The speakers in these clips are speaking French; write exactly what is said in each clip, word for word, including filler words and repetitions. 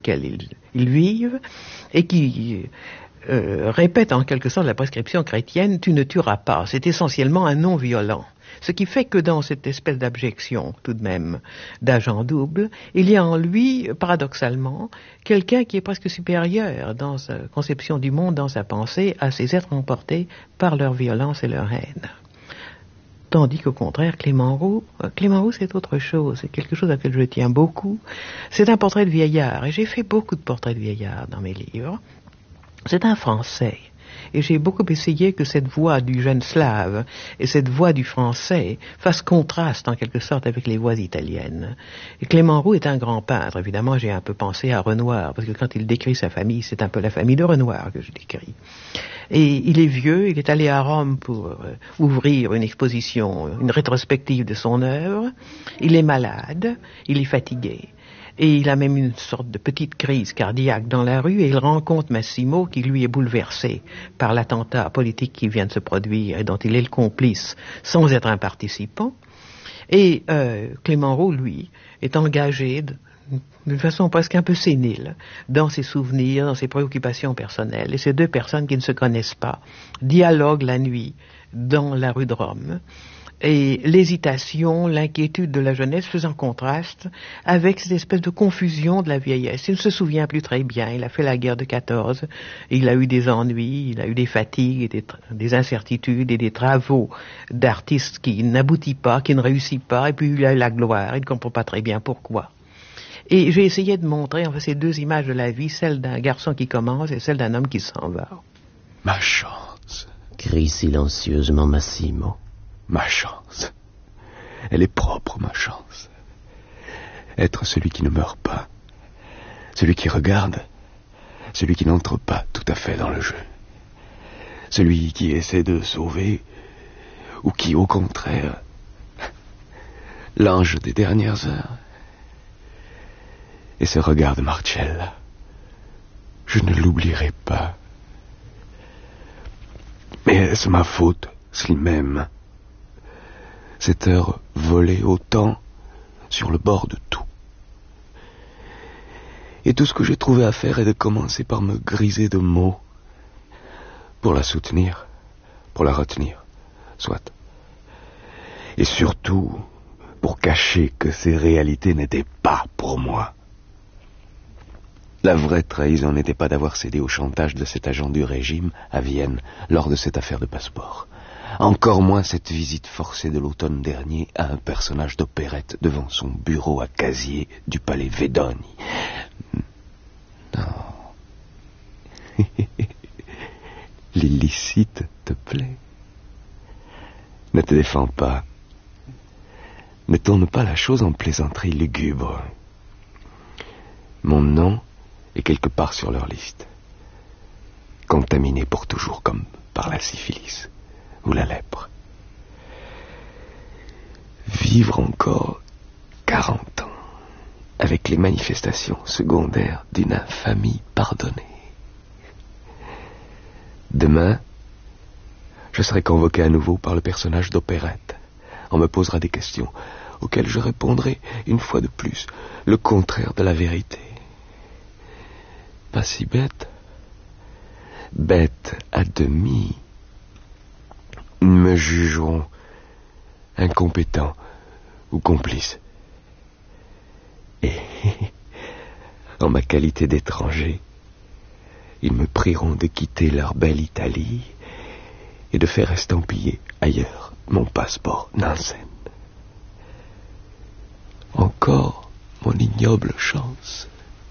lesquels ils, ils vivent, et qui euh, répètent en quelque sorte la prescription chrétienne, tu ne tueras pas. C'est essentiellement un non-violent. Ce qui fait que dans cette espèce d'abjection, tout de même, d'agent double, il y a en lui, paradoxalement, quelqu'un qui est presque supérieur dans sa conception du monde, dans sa pensée, à ces êtres emportés par leur violence et leur haine. Tandis qu'au contraire, Clément Roux, Clément Roux c'est autre chose, c'est quelque chose à laquelle je tiens beaucoup. C'est un portrait de vieillard, et j'ai fait beaucoup de portraits de vieillard dans mes livres. C'est un Français. Et j'ai beaucoup essayé que cette voix du jeune slave et cette voix du français fassent contraste en quelque sorte avec les voix italiennes. Et Clément Roux est un grand peintre. Évidemment, j'ai un peu pensé à Renoir, parce que quand il décrit sa famille, c'est un peu la famille de Renoir que je décris. Et il est vieux, il est allé à Rome pour euh, ouvrir une exposition, une rétrospective de son œuvre. Il est malade, il est fatigué. Et il a même une sorte de petite crise cardiaque dans la rue et il rencontre Massimo qui lui est bouleversé par l'attentat politique qui vient de se produire et dont il est le complice sans être un participant. Et euh, Clément Roux, lui, est engagé de, d'une façon presque un peu sénile dans ses souvenirs, dans ses préoccupations personnelles. Et ces deux personnes qui ne se connaissent pas dialoguent la nuit dans la rue de Rome. Et l'hésitation, l'inquiétude de la jeunesse faisant contraste avec cette espèce de confusion de la vieillesse. Il ne se souvient plus très bien, il a fait la guerre de quatorze, il a eu des ennuis, il a eu des fatigues, et des, des incertitudes et des travaux d'artistes qui n'aboutissent pas, qui ne réussissent pas, et puis il a eu la gloire, il ne comprend pas très bien pourquoi. Et j'ai essayé de montrer enfin, ces deux images de la vie, celle d'un garçon qui commence et celle d'un homme qui s'en va. Ma chance, crie silencieusement Massimo. Ma chance. Elle est propre, ma chance. Être celui qui ne meurt pas. Celui qui regarde. Celui qui n'entre pas tout à fait dans le jeu. Celui qui essaie de sauver. Ou qui, au contraire, l'ange des dernières heures. Et ce regard de Marcella, je ne l'oublierai pas. Mais est-ce ma faute s'il m'aime? Cette heure volée au temps sur le bord de tout. Et tout ce que j'ai trouvé à faire est de commencer par me griser de mots. Pour la soutenir, pour la retenir, soit. Et surtout, pour cacher que ces réalités n'étaient pas pour moi. La vraie trahison n'était pas d'avoir cédé au chantage de cet agent du régime à Vienne lors de cette affaire de passeport. Encore moins cette visite forcée de l'automne dernier à un personnage d'opérette devant son bureau à casier du palais Vedoni. Non. L'illicite te plaît. Ne te défends pas. Ne tourne pas la chose en plaisanterie lugubre. Mon nom est quelque part sur leur liste. Contaminé pour toujours comme par la syphilis ou la lèpre. Vivre encore quarante ans avec les manifestations secondaires d'une infamie pardonnée. Demain, je serai convoqué à nouveau par le personnage d'opérette. On me posera des questions auxquelles je répondrai une fois de plus le contraire de la vérité. Pas si bête. Bête à demi. Me jugeront incompétent ou complice. Et, en ma qualité d'étranger, ils me prieront de quitter leur belle Italie et de faire estampiller ailleurs mon passeport Nansen. Encore mon ignoble chance.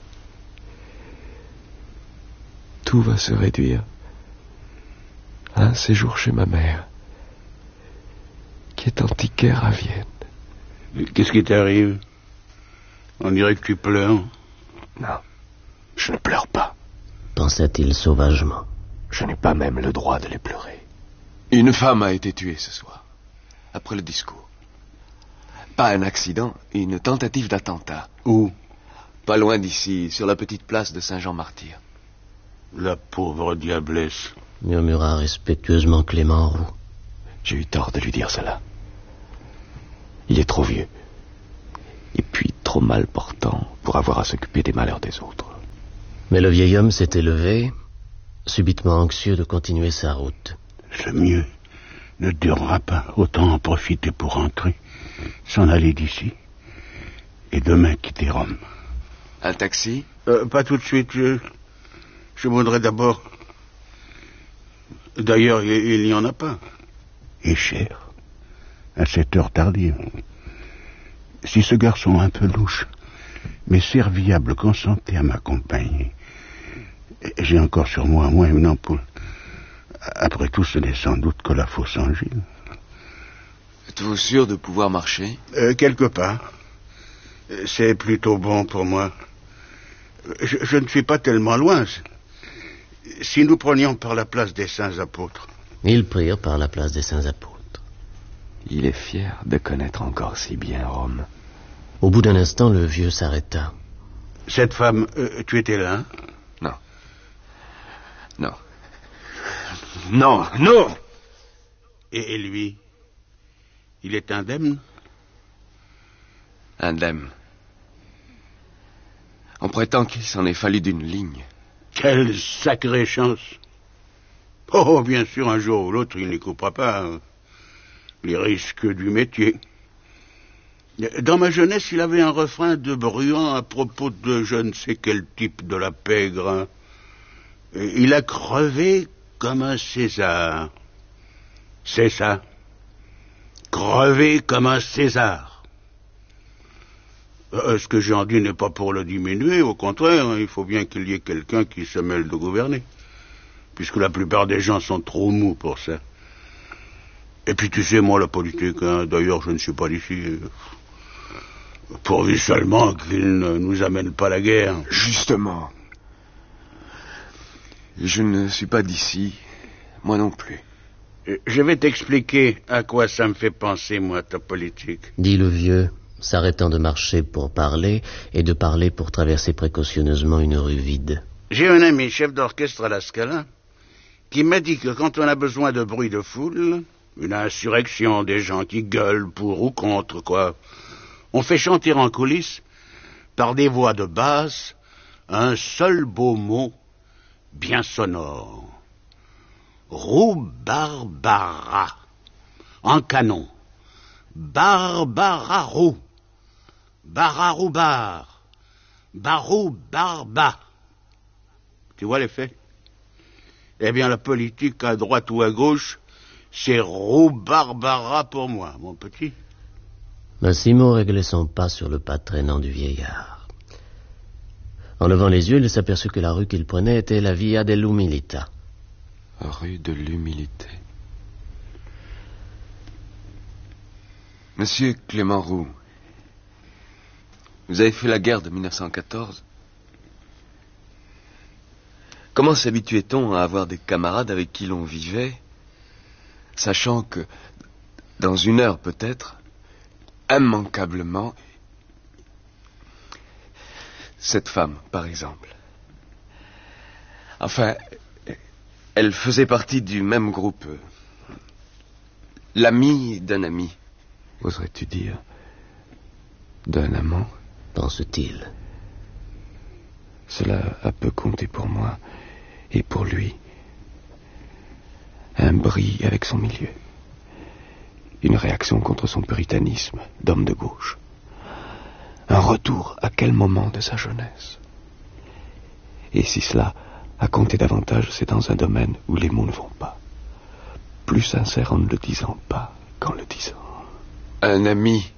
Tout va se réduire à un séjour chez ma mère, qui est antiquaire à Vienne. Qu'est-ce qui t'arrive? On dirait que tu pleures. Non, je ne pleure pas. Pensa-t-il sauvagement. Je n'ai pas même le droit de les pleurer. Une femme a été tuée ce soir, après le discours. Pas un accident, une tentative d'attentat. Où? Pas loin d'ici, sur la petite place de Saint-Jean-Martyr. La pauvre diablesse, murmura respectueusement Clément Roux. J'ai eu tort de lui dire cela. Il est trop vieux. Et puis trop mal portant pour avoir à s'occuper des malheurs des autres. Mais le vieil homme s'était levé, subitement anxieux de continuer sa route. Le mieux ne durera pas. Autant en profiter pour rentrer, s'en aller d'ici, et demain quitter Rome. Un taxi? euh, Pas tout de suite. Je, je voudrais d'abord... D'ailleurs, il n'y en a pas. Et cher. À cette heure tardive. Si ce garçon un peu louche, mais serviable, consentait à m'accompagner, j'ai encore sur moi, moi, une ampoule. Après tout, ce n'est sans doute que la fausse angine. Êtes-vous sûr de pouvoir marcher? euh, Quelque part. C'est plutôt bon pour moi. Je, je ne suis pas tellement loin. Si nous prenions par la place des saints apôtres. Ils prirent par la place des saints apôtres. Il est fier de connaître encore si bien Rome. Au bout d'un instant, le vieux s'arrêta. Cette femme, euh, tu étais là? Non. Non. Non, non. Et, et lui, il est indemne? Indemne. On prétend qu'il s'en est fallu d'une ligne. Quelle sacrée chance! Oh, bien sûr, un jour ou l'autre, il n'y coupera pas. Les risques du métier. Dans ma jeunesse, il avait un refrain de Bruant à propos de je ne sais quel type de la pègre. Il a crevé comme un César. C'est ça. Crevé comme un César. Ce que j'en dis n'est pas pour le diminuer, au contraire, il faut bien qu'il y ait quelqu'un qui se mêle de gouverner, puisque la plupart des gens sont trop mous pour ça. Et puis tu sais, moi, la politique, hein, d'ailleurs, je ne suis pas d'ici. Pourvu seulement qu'il ne nous amène pas la guerre. Justement. Je ne suis pas d'ici, moi non plus. Je vais t'expliquer à quoi ça me fait penser, moi, ta politique. Dit le vieux, s'arrêtant de marcher pour parler et de parler pour traverser précautionneusement une rue vide. J'ai un ami, chef d'orchestre à la Scala, qui m'a dit que quand on a besoin de bruit de foule, une insurrection, des gens qui gueulent pour ou contre, quoi, on fait chanter en coulisses, par des voix de basse, un seul beau mot, bien sonore. Roux-Barbara, en canon. Barbara-Roux, Bararoubar, Barou-Barba. Tu vois l'effet? Eh bien, la politique, à droite ou à gauche, c'est Roux-Barbara pour moi, mon petit. Massimo réglait son pas sur le pas traînant du vieillard. En levant les yeux, il s'aperçut que la rue qu'il prenait était la Via dell'Umilità. Rue de l'humilité. Monsieur Clément Roux, vous avez fait la guerre de mille neuf cent quatorze. Comment s'habituait-on à avoir des camarades avec qui l'on vivait, sachant que, dans une heure peut-être, immanquablement, cette femme, par exemple. Enfin, elle faisait partie du même groupe. L'ami d'un ami. Oserais-tu dire d'un amant? Pense-t-il. Cela a peu compté pour moi et pour lui. Un bris avec son milieu. Une réaction contre son puritanisme d'homme de gauche. Un retour à quel moment de sa jeunesse. Et si cela a compté davantage, c'est dans un domaine où les mots ne vont pas. Plus sincère en ne le disant pas qu'en le disant. Un ami.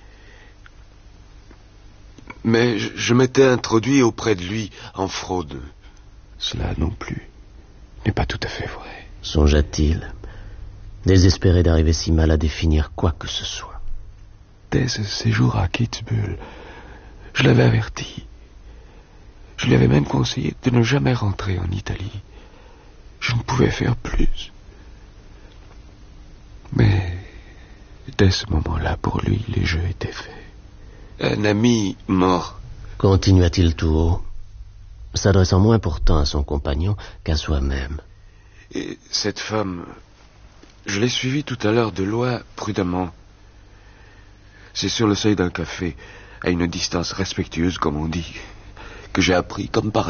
Mais je, je m'étais introduit auprès de lui en fraude. Cela non plus n'est pas tout à fait vrai. Songea-t-il, désespéré d'arriver si mal à définir quoi que ce soit. Dès ce séjour à Kitzbühel, je l'avais averti. Je lui avais même conseillé de ne jamais rentrer en Italie. Je ne pouvais faire plus. Mais dès ce moment-là, pour lui, les jeux étaient faits. Un ami mort. Continua-t-il tout haut, s'adressant moins pourtant à son compagnon qu'à soi-même. Et cette femme, je l'ai suivie tout à l'heure de loin, prudemment. C'est sur le seuil d'un café, à une distance respectueuse, comme on dit, que j'ai appris, comme par